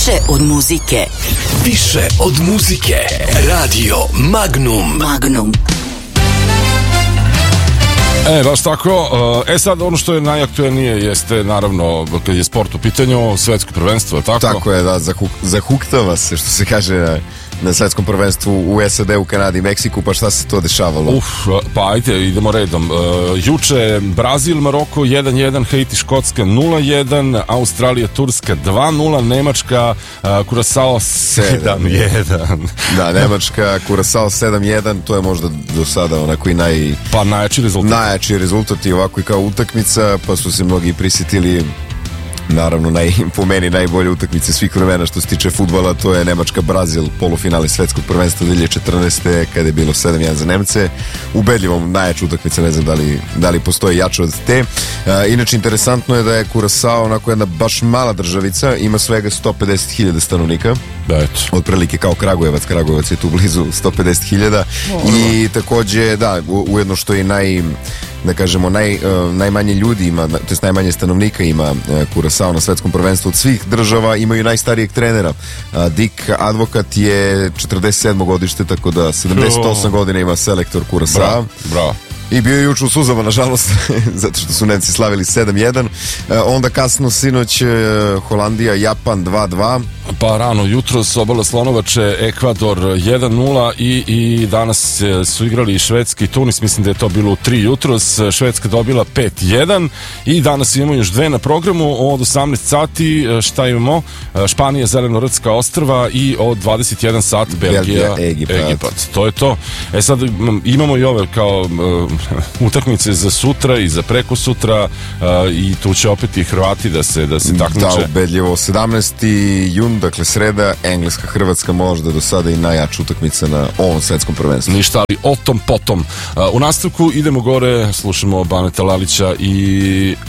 Više od muzike. Više od muzike. Radio Magnum. Magnum. Baš tako. Sad ono što je najaktuelnije jeste naravno kad je sport u pitanju, svetsko prvenstvo, je tako? Tako je, da, zahuktava se, što se kaže na svetskom prvenstvu u SAD, u Kanadi, Meksiku, pa šta se to dešavalo? Pa ajde, idemo redom. Juče Brazil, Maroko 1-1, Haiti, Škotska 0-1, Australija, Turska 2-0, Nemačka, Kurasao 7-1. Da, Nemačka, Kurasao 7-1, to je možda do sada onako i najjači rezultat. Najjači rezultat i ovako i kao utakmica, pa su se mnogi prisjetili naravno po meni najbolje utakmice svih vremena što se tiče fudbala, to je Nemačka-Brazil, polufinale svetskog prvenstva 2014. kada je bilo 7-1 za Nemce. Ubedljivo najjača utakmica, ne znam da li postoji jače od te. Inače, interesantno je da je Kurasao onako jedna baš mala državica, ima svega 150.000 stanovnika. Da, eto. Otprilike kao Kragujevac je tu blizu 150.000 i takođe, da, ujedno što je da kažemo, najmanje ljudi ima, to jest najmanje stanovnika ima Kurasao na svetskom prvenstvu od svih država, imaju najstarijeg trenera. Dick Advokat je 47. godište, tako da 78 godina ima selektor Kurasao. Bravo. I bio je juče u suzama, nažalost, zato što su Nemci slavili 7-1. Onda kasno sinoć Holandija, Japan 2-2. Pa rano jutros Obala Slonovače, Ekvador 1-0 i danas su igrali Švedska i Tunis, mislim da je to bilo u 3 jutros. Švedska dobila 5-1 i danas imamo još dve na programu od 18 sati. Šta imamo? Španija, Zelenorodska ostrva i od 21 sat Belgija, Egipat. To je to. Sad imamo i ove kao utakmice za sutra i za preko sutra i tu će opet i Hrvati da se takmiče. Da, ubedljivo 17. jun, dakle sreda, Engleska, Hrvatska, možda do sada i najjača utakmica na ovom svetskom prvenstvu. Ništa, ali o tom potom. U nastavku idemo gore, slušamo Baneta Lalića i